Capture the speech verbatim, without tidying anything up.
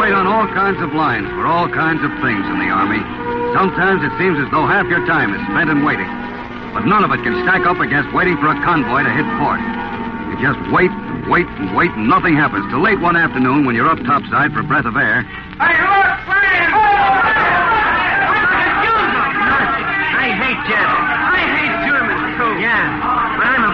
wait on all kinds of lines for all kinds of things in the Army. Sometimes it seems as though half your time is spent in waiting. But none of it can stack up against waiting for a convoy to hit port. You just wait and wait and wait, and nothing happens till late one afternoon when you're up topside for a breath of air. Hey, look!